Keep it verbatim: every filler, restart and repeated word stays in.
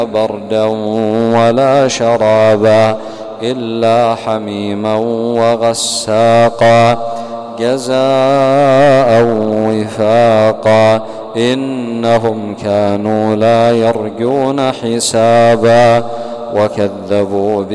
بردا ولا شرابا إلا حميما وغساقا جزاء وفاقا إنهم كانوا لا يرجون حسابا وكذبوا